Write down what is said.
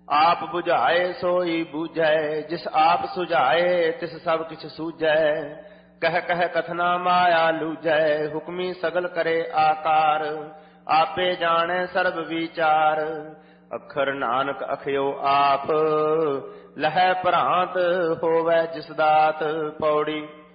आप बुझाए सोई बूझै, जिस आप सुझाए तिस सब किछ सूझै। कह कह कथना माया लूझै, हुक्मी सगल करे आकार। आपे जाने सर्ब विचार, अखर नानक अखयो आप। लहै भ्रांत होवै जिस दात। पौड़ी।